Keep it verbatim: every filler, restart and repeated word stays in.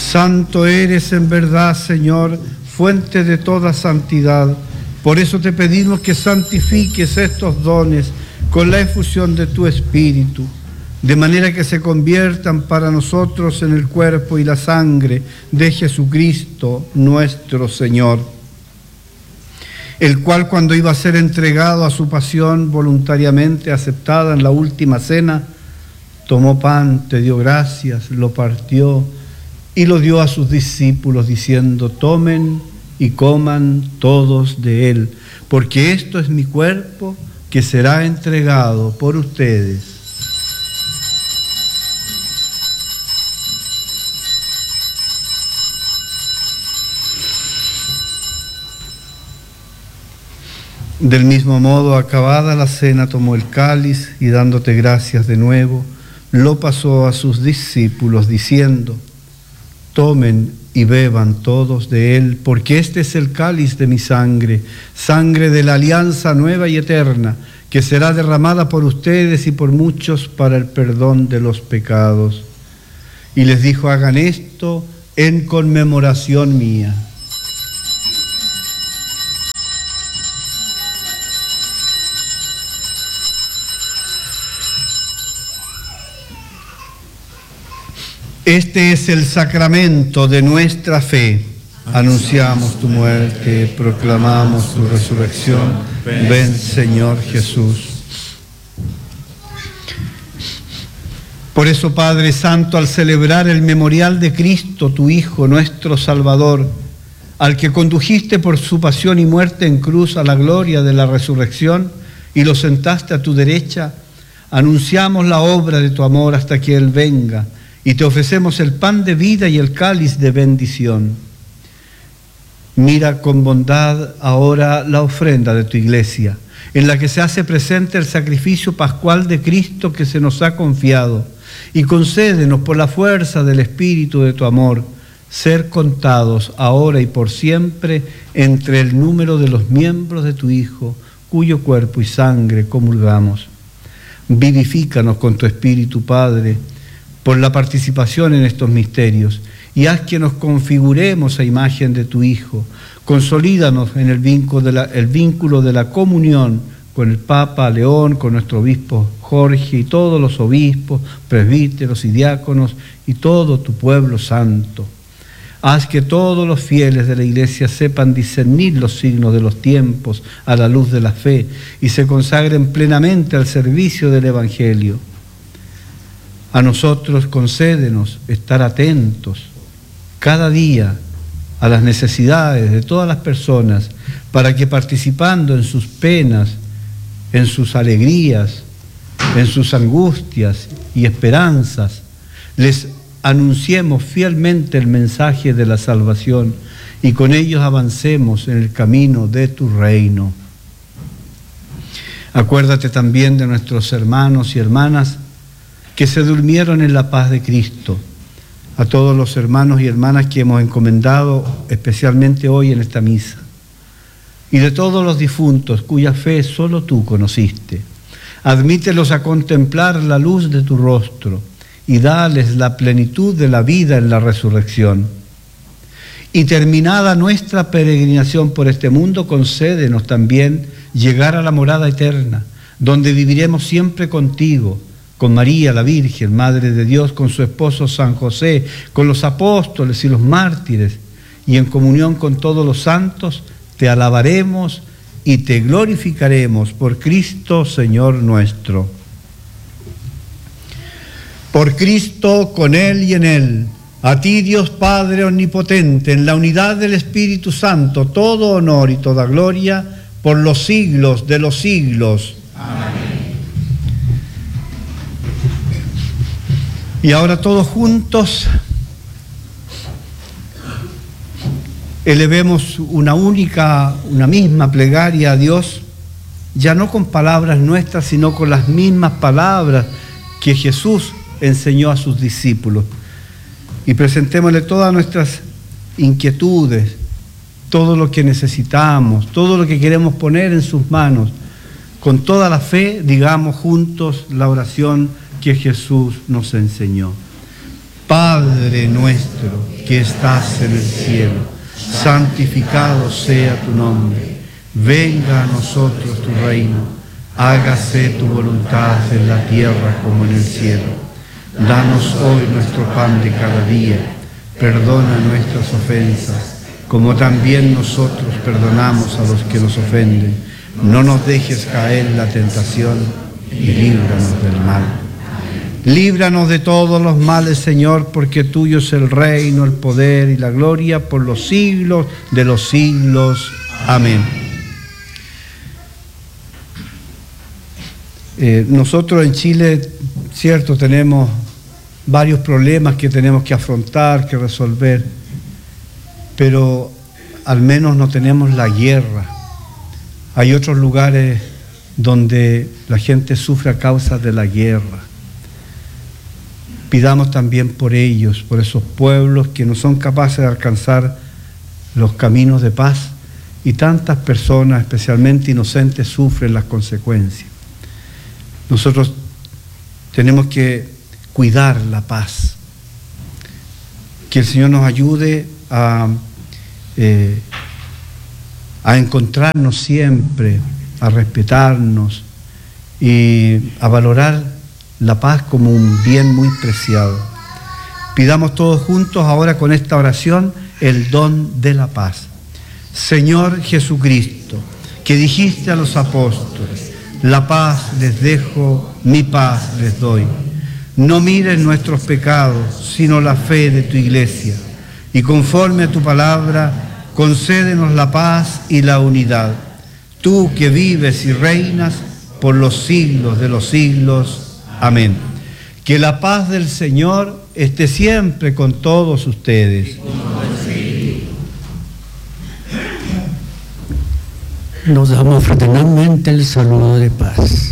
Santo eres en verdad, Señor, fuente de toda santidad. Por eso te pedimos que santifiques estos dones con la efusión de tu Espíritu, de manera que se conviertan para nosotros en el cuerpo y la sangre de Jesucristo, nuestro Señor, el cual, cuando iba a ser entregado a su pasión voluntariamente aceptada en la última cena, tomó pan, te dio gracias, lo partió y lo dio a sus discípulos, diciendo: tomen y coman todos de él, porque esto es mi cuerpo que será entregado por ustedes. Del mismo modo, acabada la cena, tomó el cáliz y, dándote gracias de nuevo, lo pasó a sus discípulos, diciendo: tomen y beban todos de él, porque este es el cáliz de mi sangre, sangre de la alianza nueva y eterna, que será derramada por ustedes y por muchos para el perdón de los pecados. Y les dijo: hagan esto en conmemoración mía. Este es el sacramento de nuestra fe. Anunciamos tu muerte, proclamamos tu resurrección. Ven, Señor Jesús. Por eso, Padre Santo, al celebrar el memorial de Cristo, tu Hijo, nuestro Salvador, al que condujiste por su pasión y muerte en cruz a la gloria de la resurrección y lo sentaste a tu derecha, anunciamos la obra de tu amor hasta que Él venga, y te ofrecemos el pan de vida y el cáliz de bendición. Mira con bondad ahora la ofrenda de tu iglesia, en la que se hace presente el sacrificio pascual de Cristo que se nos ha confiado, y concédenos por la fuerza del Espíritu de tu amor, ser contados ahora y por siempre entre el número de los miembros de tu Hijo, cuyo cuerpo y sangre comulgamos. Vivifícanos con tu Espíritu, Padre, por la participación en estos misterios, y haz que nos configuremos a imagen de tu Hijo. Consolídanos en el vínculo de la, el vínculo de la comunión con el Papa León, con nuestro obispo Jorge y todos los obispos, presbíteros y diáconos y todo tu pueblo santo. Haz que todos los fieles de la Iglesia sepan discernir los signos de los tiempos a la luz de la fe y se consagren plenamente al servicio del Evangelio. A nosotros concédenos estar atentos cada día a las necesidades de todas las personas, para que participando en sus penas, en sus alegrías, en sus angustias y esperanzas, les anunciemos fielmente el mensaje de la salvación y con ellos avancemos en el camino de tu reino. Acuérdate también de nuestros hermanos y hermanas que se durmieron en la paz de Cristo, a todos los hermanos y hermanas que hemos encomendado especialmente hoy en esta misa, y de todos los difuntos cuya fe solo tú conociste. Admítelos a contemplar la luz de tu rostro y dales la plenitud de la vida en la resurrección. Y terminada nuestra peregrinación por este mundo, concédenos también llegar a la morada eterna, donde viviremos siempre contigo, con María la Virgen, Madre de Dios, con su esposo San José, con los apóstoles y los mártires, y en comunión con todos los santos, te alabaremos y te glorificaremos por Cristo, Señor nuestro. Por Cristo, con Él y en Él, a ti, Dios Padre omnipotente, en la unidad del Espíritu Santo, todo honor y toda gloria por los siglos de los siglos. Amén. Y ahora todos juntos elevemos una única, una misma plegaria a Dios, ya no con palabras nuestras, sino con las mismas palabras que Jesús enseñó a sus discípulos. Y presentémosle todas nuestras inquietudes, todo lo que necesitamos, todo lo que queremos poner en sus manos. Con toda la fe, digamos juntos la oración que Jesús nos enseñó. Padre nuestro que estás en el cielo, santificado sea tu nombre. Venga a nosotros tu reino. Hágase tu voluntad en la tierra como en el cielo. Danos hoy nuestro pan de cada día. Perdona nuestras ofensas, como también nosotros perdonamos a los que nos ofenden. No nos dejes caer en la tentación y líbranos del mal. Líbranos de todos los males, Señor, porque tuyo es el reino, el poder y la gloria por los siglos de los siglos. Amén. Eh, nosotros en Chile, cierto, tenemos varios problemas que tenemos que afrontar, que resolver, pero al menos no tenemos la guerra. Hay otros lugares donde la gente sufre a causa de la guerra. Pidamos también por ellos, por esos pueblos que no son capaces de alcanzar los caminos de paz y tantas personas, especialmente inocentes, sufren las consecuencias. Nosotros tenemos que cuidar la paz. Que el Señor nos ayude a, eh, a encontrarnos siempre, a respetarnos y a valorar la paz como un bien muy preciado. Pidamos todos juntos ahora con esta oración el don de la paz. Señor Jesucristo, que dijiste a los apóstoles, la paz les dejo, mi paz les doy. No mires nuestros pecados, sino la fe de tu iglesia. Y conforme a tu palabra, concédenos la paz y la unidad. Tú que vives y reinas por los siglos de los siglos. Amén. Que la paz del Señor esté siempre con todos ustedes. Nos damos fraternalmente el saludo de paz.